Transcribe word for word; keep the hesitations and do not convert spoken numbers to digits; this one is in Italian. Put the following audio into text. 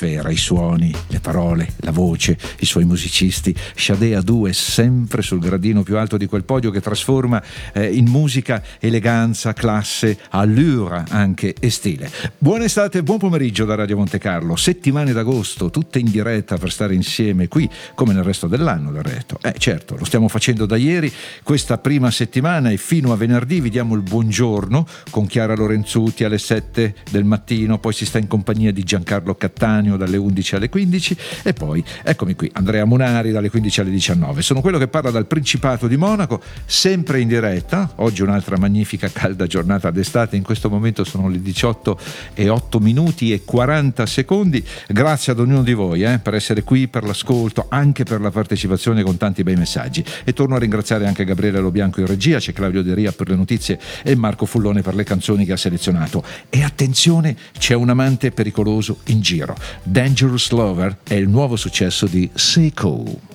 l'atmosfera, i suoni, le parole, la voce, i suoi musicisti. Sade a due sempre sul gradino più alto di quel podio che trasforma eh, in musica eleganza, classe, allure anche e stile. Buona estate, buon pomeriggio da Radio Monte Carlo. Settimane d'agosto, tutte in diretta per stare insieme qui, come nel resto dell'anno del resto. Eh certo, lo stiamo facendo da ieri, questa prima settimana, e fino a venerdì vi diamo il buongiorno con Chiara Lorenzuti alle sette del mattino, poi si sta in compagnia di Giancarlo Cattaneo dalle undici alle quindici e poi eccomi qui, Andrea Munari dalle quindici alle diciannove. Sono quello che parla dal Principato di Monaco, sempre in diretta. Oggi un'altra magnifica calda giornata d'estate, in questo momento sono le diciotto e otto minuti e quaranta secondi. Grazie ad ognuno di voi eh, per essere qui, per l'ascolto, anche per la partecipazione con tanti bei messaggi. E torno a ringraziare anche Gabriele Lobianco in regia, c'è Claudio De Ria per le notizie e Marco Fullone per le canzoni che ha selezionato. E attenzione, c'è un amante pericoloso in giro. Dangerous Lover è il nuovo successo di Seiko.